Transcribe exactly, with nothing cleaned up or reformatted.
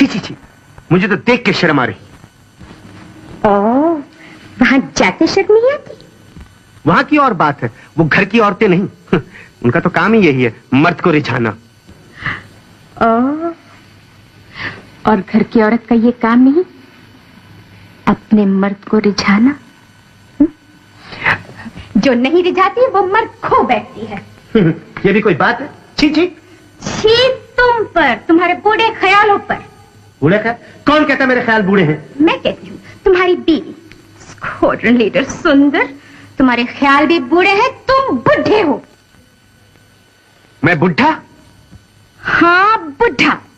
छी छी, मुझे तो देख के शर्म आ रही। ओह, वहां जाते शर्म नहीं आती? वहां की और बात है, वो घर की औरतें नहीं। उनका तो काम ही यही है, मर्द को रिझाना। ओह, और घर की औरत का ये काम नहीं, अपने मर्द को रिझाना? जो नहीं रिझाती वो मर्द खो बैठती है। ये भी कोई बात है? छी छी छी तुम पर, तुम्हारे बूढ़े ख्यालों पर। बूढ़े ख्याल? कौन कहता मेरे ख्याल बूढ़े हैं? मैं कहती हूँ, तुम्हारी बीवी स्क्वाड्रन लीडर सुंदर, तुम्हारे ख्याल भी बूढ़े हैं, तुम बुढ़े हो। मैं बुढ़ा? हाँ बुढ़ा।